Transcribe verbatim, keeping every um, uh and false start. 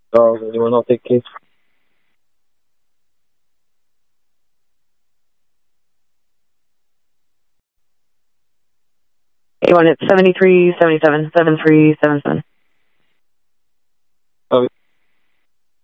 Oh, anyone, I'll take case. A one, it's seventy-three seventy-seven, seven three seven seven. Oh,